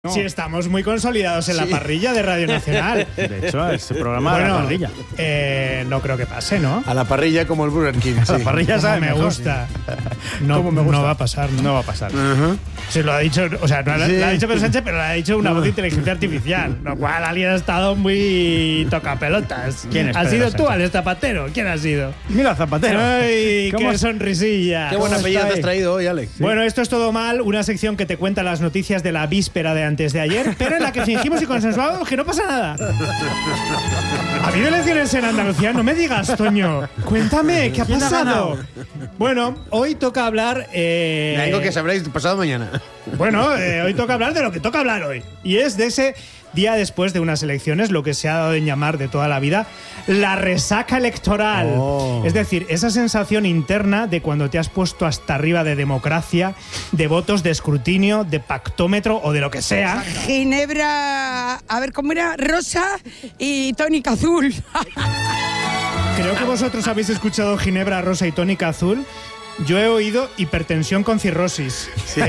No. Sí, estamos muy consolidados en la parrilla de Radio Nacional. De hecho, ese programa de la parrilla. No creo que pase, ¿no? A la parrilla como el Burger King. A la parrilla sabe me mejor. gusta. No va a pasar. No va a pasar. Se lo ha dicho, o sea, no lo ha dicho Pedro Sánchez, pero lo ha dicho una voz de inteligencia artificial. Lo cual alguien ha estado muy tocapelotas. ¿Quién es? ¿Has Pedro sido tú, Sánchez? Alex Zapatero? ¿Quién ha sido? Mira, Zapatero. ¡Ay, ¿Cómo qué sonrisilla! Qué buen apellido está te has ahí? traído hoy, Alex. Sí. Bueno, esto es Todo Mal, una sección que te cuenta las noticias de la víspera de antes de ayer, pero en la que fingimos y consensuamos que no pasa nada. ¿Ha habido elecciones en Andalucía? No me digas, Toño. Cuéntame, ¿qué ha ¿Quién ha pasado? ganado? Bueno, hoy toca hablar... Algo que sabréis pasado mañana. Bueno, hoy toca hablar de lo que toca hablar hoy. Y es de ese día después de unas elecciones, lo que se ha dado en llamar de toda la vida la resaca electoral. Oh. Es decir, esa sensación interna de cuando te has puesto hasta arriba de democracia, de votos, de escrutinio, de pactómetro o de lo que sea. Ginebra, a ver cómo era, rosa y tónica azul. Creo que vosotros habéis escuchado Ginebra, rosa y tónica azul. Yo he oído hipertensión con cirrosis.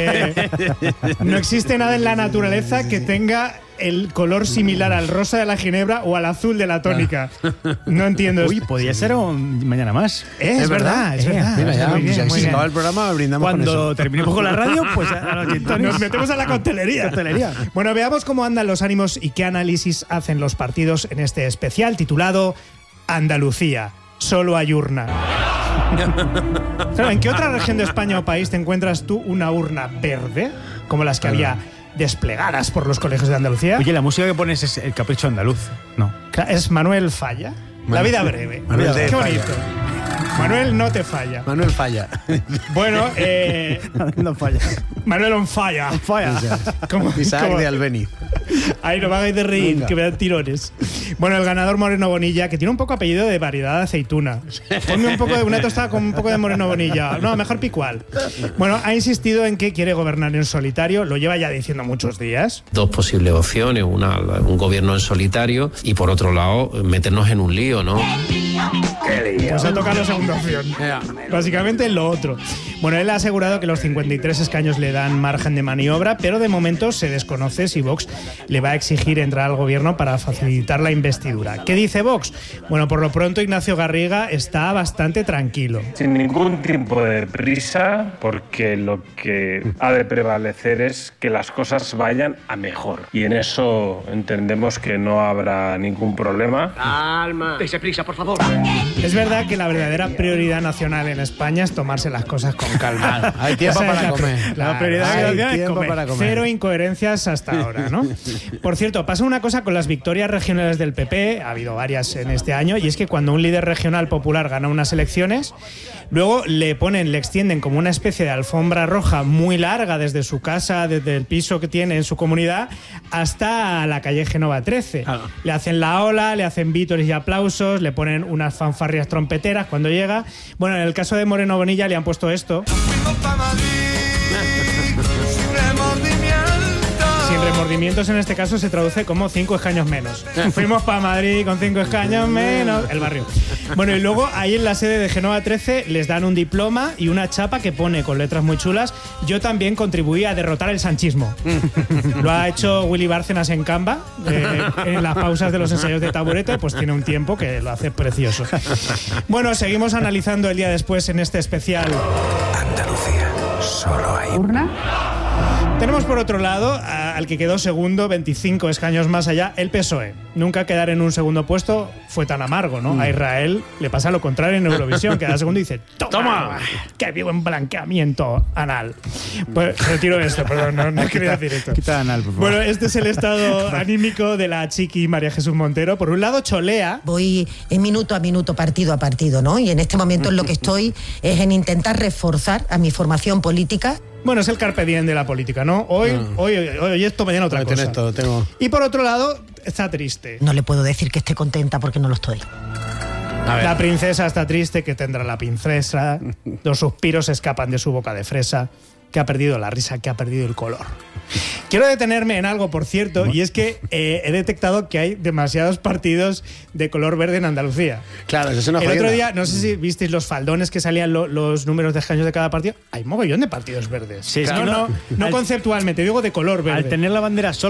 No existe nada en la naturaleza que tenga el color similar al rosa de la ginebra o al azul de la tónica. No entiendo. Uy, podría ser un mañana más. Es verdad, es verdad. Mira, ya, Muy bien, si muy se bien. acaba el programa, brindamos con Cuando eso. terminemos con la radio, pues a los gin tonics. Nos metemos a la coctelería. Bueno, veamos cómo andan los ánimos y qué análisis hacen los partidos en este especial titulado Andalucía, solo hay urna. Claro, ¿en qué otra región de España o país te encuentras tú una urna verde, como las que había desplegadas por los colegios de Andalucía? Oye, la música que pones es El Capricho Andaluz. No. Es Manuel Falla. La vida breve. Manuel Qué te bonito. Manuel no te falla. Manuel falla. Bueno, No falla. Manuel on falla. Falla. ¿Cómo- Isaac cómo? de Albeni. Ay, no me hagáis de reír, Venga. que me dan tirones. Bueno, el ganador Moreno Bonilla, que tiene un poco apellido de variedad de aceituna. Ponme un poco de una tostada con un poco de Moreno Bonilla. No, mejor Picual. Bueno, ha insistido en que quiere gobernar en solitario. Lo lleva ya diciendo muchos días. Dos posibles opciones, una, un gobierno en solitario y por otro lado meternos en un lío, ¿no? Pues ha tocado la segunda opción. Básicamente lo otro. Bueno, él ha asegurado que los 53 escaños le dan margen de maniobra, pero de momento se desconoce si Vox le va a exigir entrar al gobierno para facilitar la investidura. ¿Qué dice Vox? Bueno, por lo pronto Ignacio Garriga está bastante tranquilo. Sin ningún tipo de prisa, porque lo que ha de prevalecer es que las cosas vayan a mejor. Y en eso entendemos que no habrá ningún problema. Calma. Dese prisa, por favor. Es verdad que la verdadera prioridad nacional en España es tomarse las cosas con calma. Hay tiempo Esa es para la comer. La prioridad Hay nacional es tiempo comer. para comer. Cero incoherencias hasta ahora, ¿no? Por cierto, pasa una cosa con las victorias regionales del PP, ha habido varias en este año, y es que cuando un líder regional popular gana unas elecciones, luego le extienden como una especie de alfombra roja muy larga desde su casa, desde el piso que tiene en su comunidad, hasta la calle Génova 13. Le hacen la ola, le hacen vítores y aplausos, le ponen unas fanfarrias trompeteras cuando llega. Bueno, en el caso de Moreno Bonilla le han puesto esto. Sin remordimientos en este caso se traduce como 5 escaños menos. Fuimos para Madrid con 5 escaños menos. El barrio. Bueno, y luego ahí en la sede de Génova 13 les dan un diploma y una chapa que pone con letras muy chulas: yo también contribuí a derrotar el sanchismo. Lo ha hecho Willy Bárcenas en Canva, en las pausas de los ensayos de Taburete, pues tiene un tiempo que lo hace precioso. Bueno, seguimos analizando el día después en este especial. Andalucía, solo hay ¿Urna? Tenemos por otro lado al que quedó segundo, 25 escaños más allá, el PSOE. Nunca quedar en un segundo puesto fue tan amargo, ¿no? A Israel le pasa lo contrario en Eurovisión, queda segundo y dice ¡Toma! ¡Qué buen blanqueamiento anal! Pues retiro esto, perdón, no quería decir esto. Quita anal, por favor. Bueno, este es el estado anímico de la chiqui María Jesús Montero. Por un lado, cholea. Voy minuto a minuto, partido a partido, ¿no? Y en este momento en lo que estoy es en intentar reforzar a mi formación política. Bueno, es el carpe diem de la política, ¿no? Hoy esto, mañana otra cosa. Tengo. Y por otro lado, está triste. No le puedo decir que esté contenta porque no lo estoy. A ver. La princesa está triste, que tendrá la princesa. Los suspiros escapan de su boca de fresa. que ha perdido la risa, que ha perdido el color. Quiero detenerme en algo, por cierto, y es que he detectado que hay demasiados partidos de color verde en Andalucía. Claro, eso es una El jodienda. otro día, no sé si visteis los faldones que salían los números de escaños de cada partido. Hay mogollón de partidos verdes. Sí, es que no conceptualmente, digo de color verde. Al tener la bandera sola